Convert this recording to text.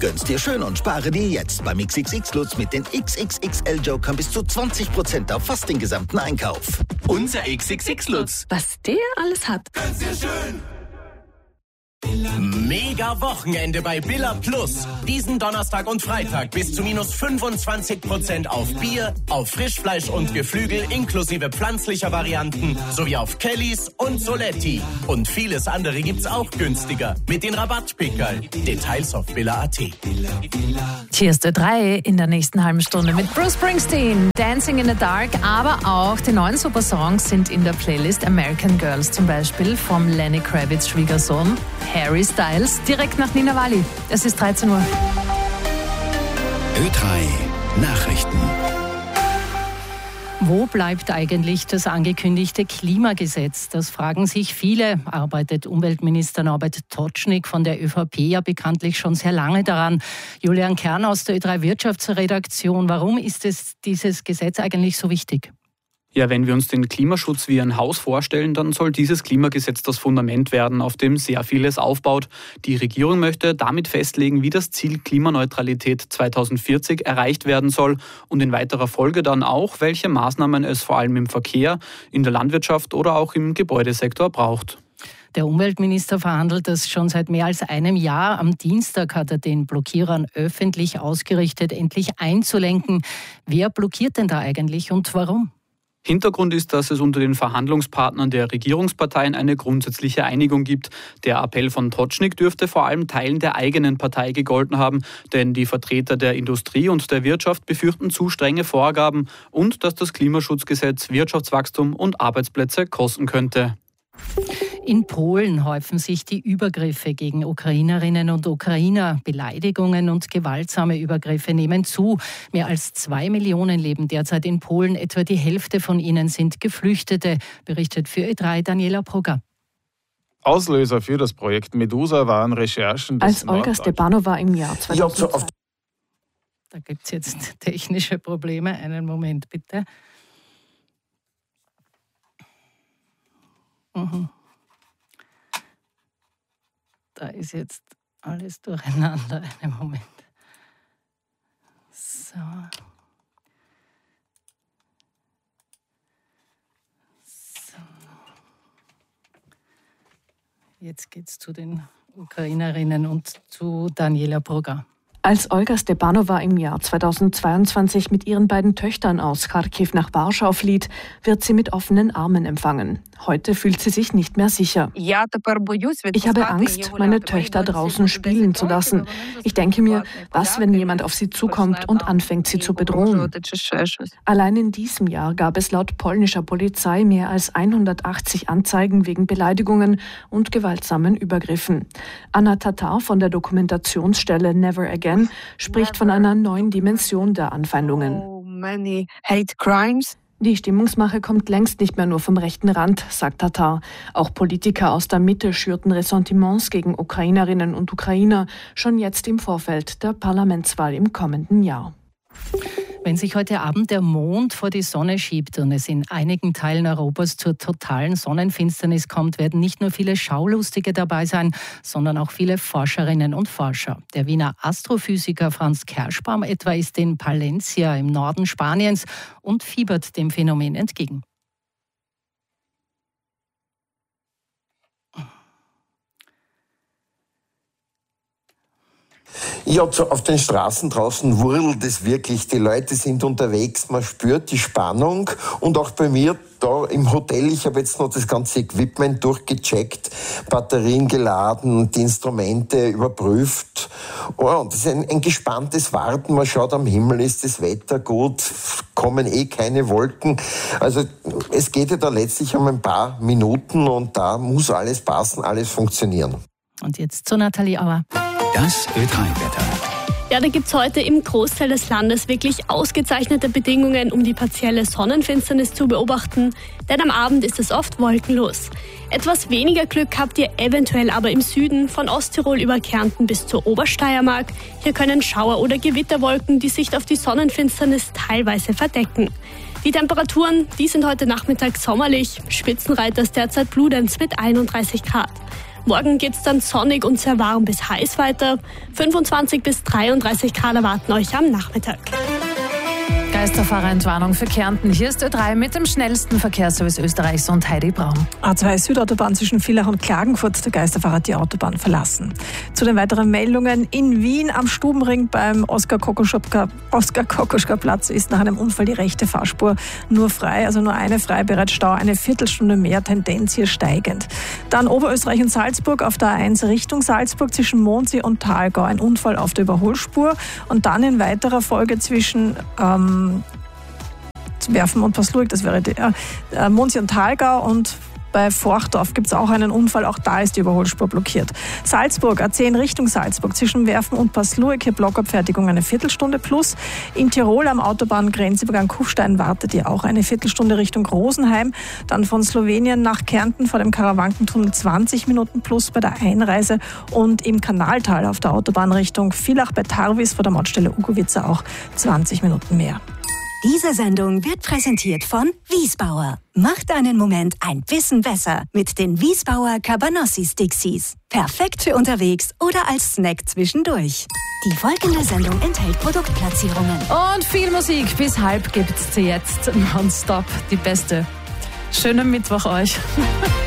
Gönn's dir schön und spare dir jetzt beim XXX Lutz mit den XXXL-Jokern bis zu 20% auf fast den gesamten Einkauf. Unser XXX Lutz. Was der alles hat. Gönn's dir schön. Mega Wochenende bei Billa Plus. Diesen Donnerstag und Freitag bis zu minus 25% auf Bier, auf Frischfleisch und Geflügel inklusive pflanzlicher Varianten sowie auf Kellys und Soletti. Und vieles andere gibt's auch günstiger mit den Rabattpickerl. Details auf billa.at. Cheers der 3 in der nächsten halben Stunde mit Bruce Springsteen, Dancing in the Dark, aber auch die neuen Supersongs sind in der Playlist. American Girls zum Beispiel vom Lenny Kravitz Schwiegersohn Harry Styles, direkt nach Nina Wali. Es ist 13 Uhr. Ö3 Nachrichten. Wo bleibt eigentlich das angekündigte Klimagesetz? Das fragen sich viele. Arbeitet Umweltminister Norbert Totschnig von der ÖVP ja bekanntlich schon sehr lange daran. Julian Kern aus der Ö3 Wirtschaftsredaktion. Warum ist dieses Gesetz eigentlich so wichtig? Ja, wenn wir uns den Klimaschutz wie ein Haus vorstellen, dann soll dieses Klimagesetz das Fundament werden, auf dem sehr vieles aufbaut. Die Regierung möchte damit festlegen, wie das Ziel Klimaneutralität 2040 erreicht werden soll und in weiterer Folge dann auch, welche Maßnahmen es vor allem im Verkehr, in der Landwirtschaft oder auch im Gebäudesektor braucht. Der Umweltminister verhandelt das schon seit mehr als einem Jahr. Am Dienstag hat er den Blockierern öffentlich ausgerichtet, endlich einzulenken. Wer blockiert denn da eigentlich und warum? Hintergrund ist, dass es unter den Verhandlungspartnern der Regierungsparteien eine grundsätzliche Einigung gibt. Der Appell von Totschnig dürfte vor allem Teilen der eigenen Partei gegolten haben, denn die Vertreter der Industrie und der Wirtschaft befürchten zu strenge Vorgaben und dass das Klimaschutzgesetz Wirtschaftswachstum und Arbeitsplätze kosten könnte. In Polen häufen sich die Übergriffe gegen Ukrainerinnen und Ukrainer. Beleidigungen und gewaltsame Übergriffe nehmen zu. Mehr als 2 Millionen leben derzeit in Polen. Etwa die Hälfte von ihnen sind Geflüchtete, berichtet für Ö3 Daniela Brugger. Auslöser für das Projekt Medusa waren Recherchen des Als Olga Stepanova im Jahr 2002. Da gibt es jetzt technische Probleme. Einen Moment bitte. Da ist jetzt alles durcheinander. Einen Moment. So. Jetzt geht's zu den Ukrainerinnen und zu Daniela Brugger. Als Olga Stepanova im Jahr 2022 mit ihren beiden Töchtern aus Kharkiv nach Warschau flieht, wird sie mit offenen Armen empfangen. Heute fühlt sie sich nicht mehr sicher. Ich habe Angst, meine Töchter draußen spielen zu lassen. Ich denke mir, was, wenn jemand auf sie zukommt und anfängt, sie zu bedrohen? Allein in diesem Jahr gab es laut polnischer Polizei mehr als 180 Anzeigen wegen Beleidigungen und gewaltsamen Übergriffen. Anna Tatar von der Dokumentationsstelle Never Again spricht von einer neuen Dimension der Anfeindungen. Die Stimmungsmache kommt längst nicht mehr nur vom rechten Rand, sagt Tatar. Auch Politiker aus der Mitte schürten Ressentiments gegen Ukrainerinnen und Ukrainer, schon jetzt im Vorfeld der Parlamentswahl im kommenden Jahr. Wenn sich heute Abend der Mond vor die Sonne schiebt und es in einigen Teilen Europas zur totalen Sonnenfinsternis kommt, werden nicht nur viele Schaulustige dabei sein, sondern auch viele Forscherinnen und Forscher. Der Wiener Astrophysiker Franz Kerschbaum etwa ist in Palencia im Norden Spaniens und fiebert dem Phänomen entgegen. Ja, auf den Straßen draußen wurlt es wirklich. Die Leute sind unterwegs, man spürt die Spannung. Und auch bei mir da im Hotel, ich habe jetzt noch das ganze Equipment durchgecheckt, Batterien geladen, die Instrumente überprüft. Oh, und das ist ein gespanntes Warten. Man schaut am Himmel, ist das Wetter gut, kommen keine Wolken. Also es geht ja da letztlich um ein paar Minuten und da muss alles passen, alles funktionieren. Und jetzt zu Nathalie Auer. Das Ö3-Wetter. Ja, da gibt es heute im Großteil des Landes wirklich ausgezeichnete Bedingungen, um die partielle Sonnenfinsternis zu beobachten, denn am Abend ist es oft wolkenlos. Etwas weniger Glück habt ihr eventuell aber im Süden, von Osttirol über Kärnten bis zur Obersteiermark. Hier können Schauer- oder Gewitterwolken die Sicht auf die Sonnenfinsternis teilweise verdecken. Die Temperaturen, die sind heute Nachmittag sommerlich. Spitzenreiter ist derzeit Bludenz mit 31 Grad. Morgen geht es dann sonnig und sehr warm bis heiß weiter. 25 bis 33 Grad erwarten euch am Nachmittag. Geisterfahrerentwarnung für Kärnten. Hier ist Ö3 mit dem schnellsten Verkehrsservice Österreichs und Heidi Braun. A2 Südautobahn zwischen Villach und Klagenfurt. Der Geisterfahrer hat die Autobahn verlassen. Zu den weiteren Meldungen. In Wien am Stubenring beim Oskar-Kokoschka-Platz ist nach einem Unfall die rechte Fahrspur nur frei, also nur eine frei, bereits Stau, eine Viertelstunde mehr, Tendenz hier steigend. Dann Oberösterreich und Salzburg auf der A1 Richtung Salzburg zwischen Mondsee und Thalgau. Ein Unfall auf der Überholspur und dann in weiterer Folge zwischen Werfen und Pasluik, das wäre Mondsee und Thalgau, und bei Forchdorf gibt es auch einen Unfall, auch da ist die Überholspur blockiert. Salzburg, A10 Richtung Salzburg, zwischen Werfen und Pasluik, hier Blockabfertigung eine Viertelstunde plus. In Tirol am Autobahngrenzübergang Kufstein wartet ihr auch eine Viertelstunde Richtung Rosenheim. Dann von Slowenien nach Kärnten vor dem Karawankentunnel 20 Minuten plus bei der Einreise und im Kanaltal auf der Autobahn Richtung Villach bei Tarvis vor der Mautstelle Ugovica auch 20 Minuten mehr. Diese Sendung wird präsentiert von Wiesbauer. Macht einen Moment ein bisschen besser mit den Wiesbauer Cabanossi-Stixies. Perfekt für unterwegs oder als Snack zwischendurch. Die folgende Sendung enthält Produktplatzierungen. Und viel Musik. Bis halb gibt's sie jetzt nonstop. Die beste. Schönen Mittwoch euch.